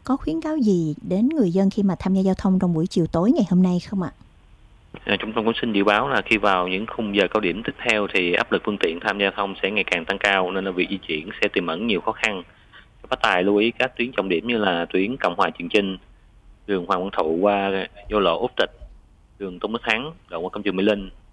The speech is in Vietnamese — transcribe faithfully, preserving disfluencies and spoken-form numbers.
có khuyến cáo gì đến người dân khi mà tham gia giao thông trong buổi chiều tối ngày hôm nay không ạ? À, chúng tôi cũng xin dự báo là khi vào những khung giờ cao điểm tiếp theo thì áp lực phương tiện tham gia giao thông sẽ ngày càng tăng cao, nên là việc di chuyển sẽ tiềm ẩn nhiều khó khăn. Phát tài lưu ý các tuyến trọng điểm như là tuyến Cộng Hòa Trường Chinh, đường Hoàng Văn Thụ qua giao lộ Út Trịch, đường Tôn Đức Thắng, đoạn qua công trường Mê Linh,